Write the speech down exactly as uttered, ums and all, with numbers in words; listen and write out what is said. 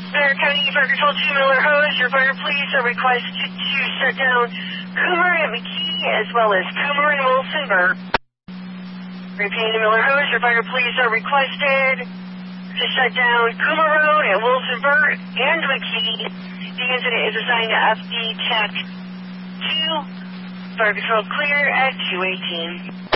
Bear County Fire Control two Miller Hose, your fire police are requested to shut down Coomer and McKee as well as Coomer and Wilsonburg. Repeating the Miller Hose, your fire police are requested to shut down Coomer Road at Wilsonburg and McKee. The incident is assigned to F D Tech two. Fire Control clear at two eighteen.